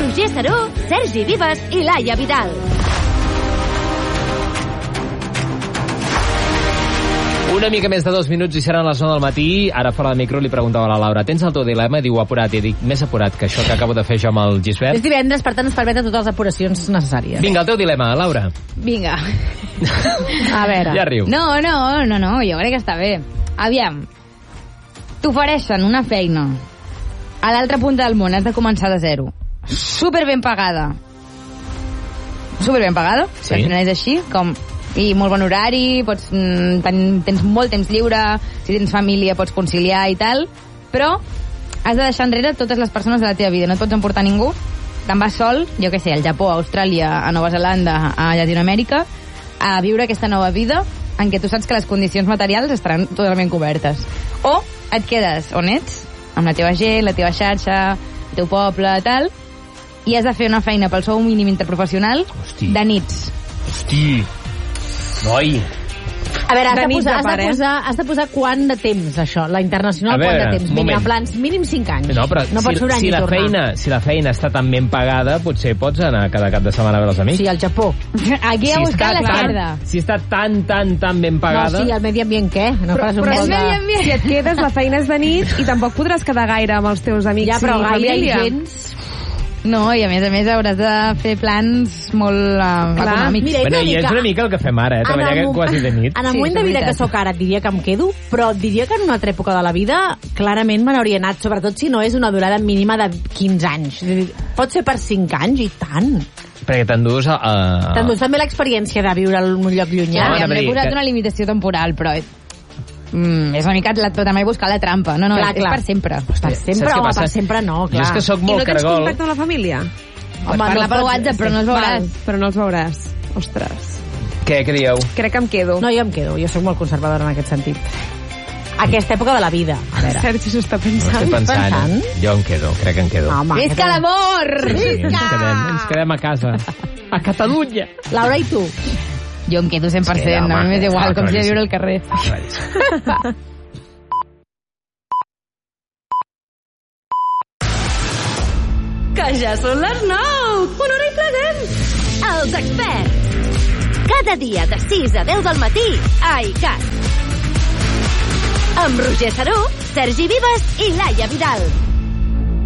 Roger Saró, Sergi Vives i Laia Vidal. Una mica més de 2 minuts i seran les 9 del matí. Ara fora del micro li preguntava a la Laura: tens el teu dilema? Diu apurat. I dic, més apurat que això que acabo de fer jo amb el Gisbert. És divendres, per tant ens permeten totes les apuracions necessàries. Vinga, el teu dilema, Laura. Vinga. A veure. Ja riu. No, jo crec que està bé. Aviam, t'ofereixen una feina a l'altra punta del món, has de començar de zero. Super ben pagada, Sí. al final és així, i molt bon horari, tens molt temps lliure, si tens família pots conciliar i tal, però has de deixar enrere totes les persones de la teva vida, no et pots emportar ningú, te'n vas sol, jo què sé, al Japó, a Austràlia, a Nova Zelanda, a Llatinoamèrica, a viure aquesta nova vida en què tu saps que les condicions materials estaran totalment cobertes. O et quedes on ets, amb la teva gent, la teva xarxa, el teu poble, tal, i has de fer una feina pel sou mínim interprofessional de nits. Hosti. Noi. A veure, has de posar quant de temps, això, la internacional, quant de temps? Vinga, en plans, mínim 5 anys. No, però no pots si la feina està tan ben pagada, potser pots anar cada cap de setmana a veure els amics. Sí, al Japó. Aquí a buscar la cerda. Si està tan ben pagada... No, sí, el medi ambient què? No faràs un però vol de... si et quedes, la feina és de nit i tampoc podràs quedar gaire amb els teus amics ja, però i gaire família. gens... No, i a més hauràs de fer plans molt econòmics. Mira, I és una mica el que fem ara, treballar quasi de nit. En el moment de vida que sóc ara, et diria que em quedo, però et diria que en una altra època de la vida clarament me n'hauria anat, sobretot si no és una durada mínima de 15 anys. Pot ser per 5 anys, i tant. Perquè t'endús T'endús també l'experiència de viure en un lloc llunyà. Ja, m'he posat una limitació temporal, però... és una mica també buscar la trampa. No, clar, és per sempre. Per sempre, home, per sempre no, clar. Jo és que sóc molt cargol. I no tens contacte amb la família? Home, parlar pel WhatsApp, però no els veuràs. Però no els veuràs. Ostres. Què dieu? Crec que em quedo. No, jo em quedo. Jo sóc molt conservadora en aquest sentit. Aquesta època de la vida. A veure. Sergi s'ho està pensant. Estic pensant. Jo em quedo, crec que em quedo. Home, Visca l'amor! Sí, ens quedem a casa. A Catalunya. Laura, i tu? Jo em quedo 100%, Sí, home, a mi m'és igual, com si viure al carrer. Que ja són les 9! Una hora i pleguem! Els experts! Cada dia de 6 a 10 del matí a ICAT. Amb Roger Saró, Sergi Vives i Laia Vidal.